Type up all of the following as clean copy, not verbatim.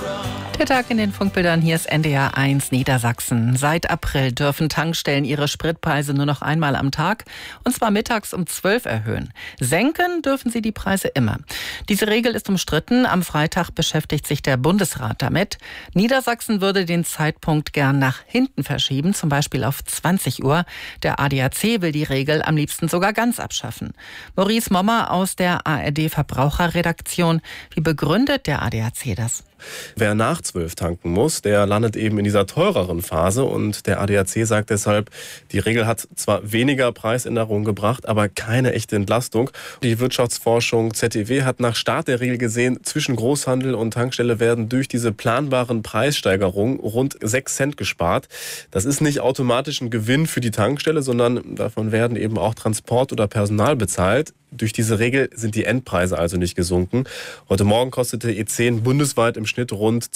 Der Tag in den Funkbildern, hier ist NDR 1 Niedersachsen. Seit April dürfen Tankstellen ihre Spritpreise nur noch einmal am Tag, und zwar mittags um 12 erhöhen. Senken dürfen sie die Preise immer. Diese Regel ist umstritten. Am Freitag beschäftigt sich der Bundesrat damit. Niedersachsen würde den Zeitpunkt gern nach hinten verschieben, zum Beispiel auf 20 Uhr. Der ADAC will die Regel am liebsten sogar ganz abschaffen. Maurice Mommer aus der ARD Verbraucherredaktion. Wie begründet der ADAC das? Wer nach 12 tanken muss, der landet eben in dieser teureren Phase, und der ADAC sagt deshalb, die Regel hat zwar weniger Preisänderungen gebracht, aber keine echte Entlastung. Die Wirtschaftsforschung ZDW hat nach Start der Regel gesehen, zwischen Großhandel und Tankstelle werden durch diese planbaren Preissteigerungen rund 6 Cent gespart. Das ist nicht automatisch ein Gewinn für die Tankstelle, sondern davon werden eben auch Transport oder Personal bezahlt. Durch diese Regel sind die Endpreise also nicht gesunken. Heute Morgen kostete E10 bundesweit im Schnitt rund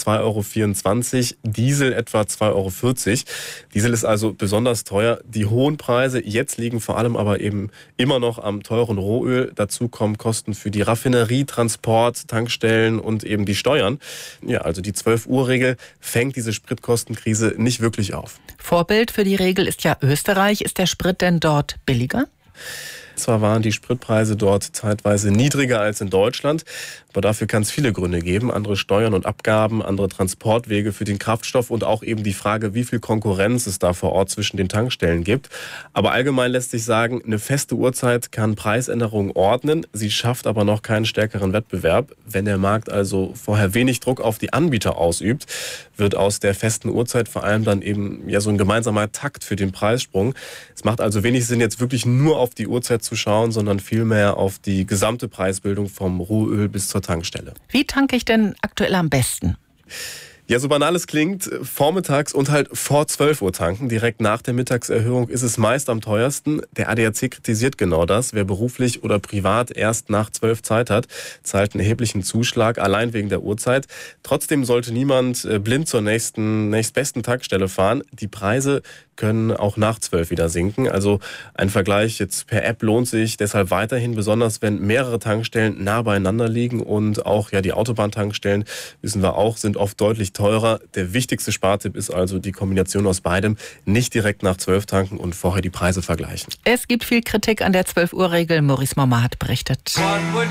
2,24 €, Diesel etwa 2,40 €. Diesel ist also besonders teuer. Die hohen Preise jetzt liegen vor allem aber eben immer noch am teuren Rohöl. Dazu kommen Kosten für die Raffinerie, Transport, Tankstellen und eben die Steuern. Ja, also die 12-Uhr-Regel fängt diese Spritkostenkrise nicht wirklich auf. Vorbild für die Regel ist ja Österreich. Ist der Sprit denn dort billiger? Zwar waren die Spritpreise dort zeitweise niedriger als in Deutschland, aber dafür kann es viele Gründe geben. Andere Steuern und Abgaben, andere Transportwege für den Kraftstoff und auch eben die Frage, wie viel Konkurrenz es da vor Ort zwischen den Tankstellen gibt. Aber allgemein lässt sich sagen, eine feste Uhrzeit kann Preisänderungen ordnen. Sie schafft aber noch keinen stärkeren Wettbewerb. Wenn der Markt also vorher wenig Druck auf die Anbieter ausübt, wird aus der festen Uhrzeit vor allem dann eben so ein gemeinsamer Takt für den Preissprung. Es macht also wenig Sinn, jetzt wirklich nur auf die Uhrzeit zu schauen, sondern vielmehr auf die gesamte Preisbildung vom Rohöl bis zur Tankstelle. Wie tanke ich denn aktuell am besten? Ja, so banal es klingt, vormittags und halt vor 12 Uhr tanken. Direkt nach der Mittagserhöhung ist es meist am teuersten. Der ADAC kritisiert genau das. Wer beruflich oder privat erst nach 12 Zeit hat, zahlt einen erheblichen Zuschlag, allein wegen der Uhrzeit. Trotzdem sollte niemand blind zur nächstbesten Tankstelle fahren. Die Preise können auch nach 12 wieder sinken. Also ein Vergleich jetzt per App lohnt sich deshalb weiterhin, besonders wenn mehrere Tankstellen nah beieinander liegen, und auch die Autobahntankstellen, wissen wir auch, sind oft deutlich teurer. Der wichtigste Spartipp ist also die Kombination aus beidem. Nicht direkt nach 12 tanken und vorher die Preise vergleichen. Es gibt viel Kritik an der 12-Uhr-Regel. Maurice Mommer hat berichtet.